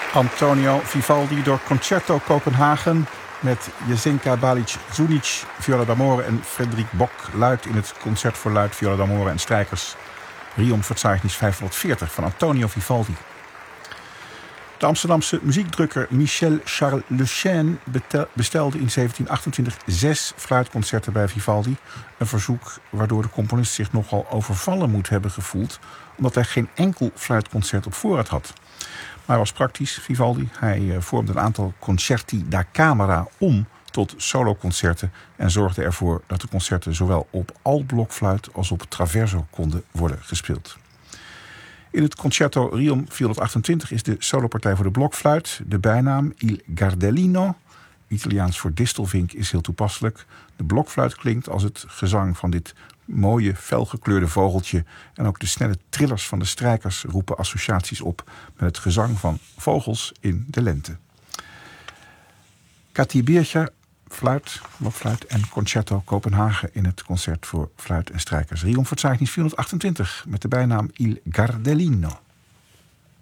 Antonio Vivaldi door Concerto Kopenhagen met Jesenka Balić-Zunić, viola d'amore en Frederik Bok luid in het concert voor luid, viola d'amore en strijkers. Riomverzeichnis 540 van Antonio Vivaldi. De Amsterdamse muziekdrukker Michel Charles Lechêne bestelde in 1728 6 fluitconcerten bij Vivaldi. Een verzoek waardoor de componist zich nogal overvallen moet hebben gevoeld, omdat hij geen enkel fluitconcert op voorraad had. Maar hij was praktisch, Vivaldi. Hij vormde een aantal concerti da camera om tot soloconcerten en zorgde ervoor dat de concerten zowel op altblokfluit als op traverso konden worden gespeeld. In het Concerto Riom 428 is de solopartij voor de blokfluit. De bijnaam Il Gardellino, Italiaans voor distelvink, is heel toepasselijk. De blokfluit klinkt als het gezang van dit mooie, felgekleurde vogeltje. En ook de snelle trillers van de strijkers roepen associaties op met het gezang van vogels in de lente. Kati Bircher, fluit, blokfluit en Concerto Kopenhagen in het concert voor fluit en strijkers. Riomverzeichnis 428 met de bijnaam Il Gardellino.